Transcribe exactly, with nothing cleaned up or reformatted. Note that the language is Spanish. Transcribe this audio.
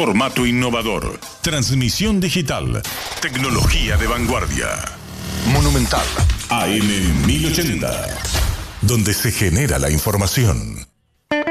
Formato innovador. Transmisión digital. Tecnología de vanguardia. Monumental. A M mil ochenta. Donde se genera la información.